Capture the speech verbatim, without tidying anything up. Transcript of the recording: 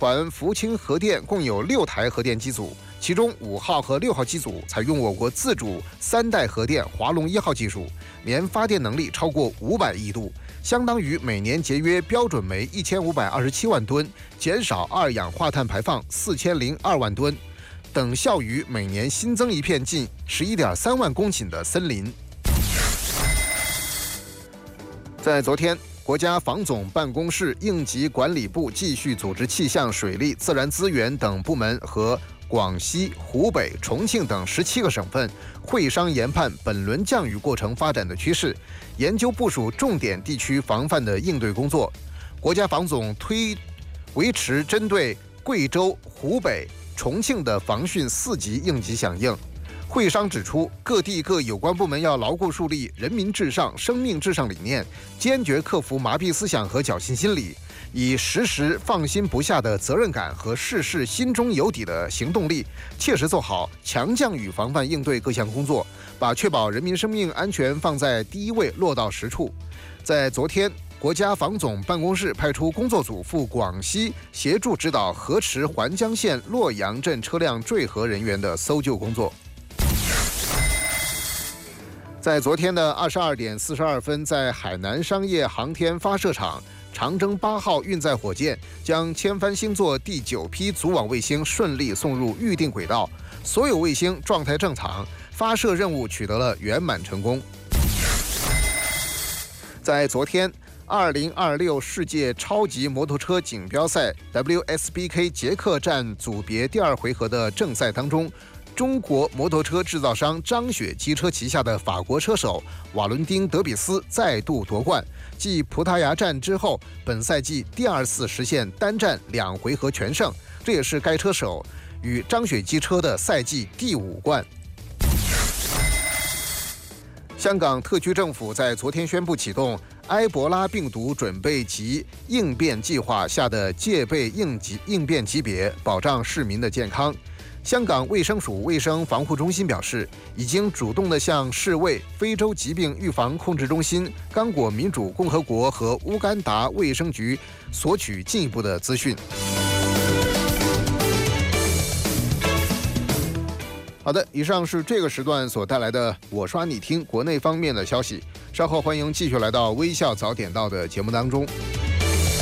团福清核电共有六台核电机组，其中五号和六号机组采用我国自主三代核电华龙一号技术，年发电能力超过五百亿度，相当于每年节约标准煤一千五百二十七万吨，减少二氧化碳排放四千零二万吨，等效于每年新增一片近十一点三万公顷的森林。在昨天，国家防总办公室应急管理部继续组织气象、水利、自然资源等部门和广西、湖北、重庆等十七个省份会商研判本轮降雨过程发展的趋势，研究部署重点地区防范的应对工作。国家防总推维持针对贵州、湖北、重庆的防汛四级应急响应。会商指出，各地各有关部门要牢固树立人民至上、生命至上理念，坚决克服麻痹思想和侥幸心理，以时时放心不下的责任感和事事心中有底的行动力，切实做好强降雨防范应对各项工作，把确保人民生命安全放在第一位落到实处。在昨天，国家防总办公室派出工作组赴广西协助指导河池环江县洛阳镇车辆坠河人员的搜救工作。在昨天的二十二点四十二分，在海南商业航天发射场，长征八号运载火箭将千帆星座第九批组网卫星顺利送入预定轨道，所有卫星状态正常，发射任务取得了圆满成功。在昨天，二零二六世界超级摩托车锦标赛 W S B K 捷克站组别第二回合的正赛当中，中国摩托车制造商张雪机车旗下的法国车手瓦伦丁·德比斯再度夺冠，继葡萄牙站之后，本赛季第二次实现单站两回合全胜，这也是该车手与张雪机车的赛季第五冠。香港特区政府在昨天宣布启动埃博拉病毒准备及应变计划下的戒备应急应变级别，保障市民的健康。香港卫生署卫生防护中心表示，已经主动地向世卫、非洲疾病预防控制中心、刚果民主共和国和乌干达卫生局索取进一步的资讯。好的，以上是这个时段所带来的我刷你听国内方面的消息。稍后欢迎继续来到微笑早点到的节目当中。